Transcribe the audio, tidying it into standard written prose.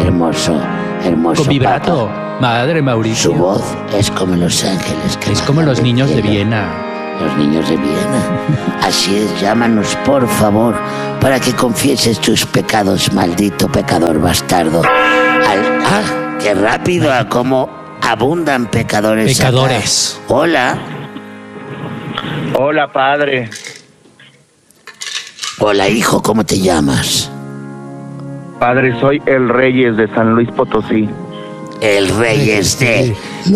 hermoso Con vibrato. Papa. Madre Mauricio. Su voz es como los ángeles que Es como bajan los del niños de cielo. Viena. Los niños de Viena. Así es, llámanos por favor para que confieses tus pecados, maldito pecador bastardo. ¡Qué rápido! A cómo abundan pecadores. Pecadores. Acá. Hola. Hola, padre. Hola, hijo, ¿cómo te llamas? Padre, soy el Reyes de San Luis Potosí. El Reyes de...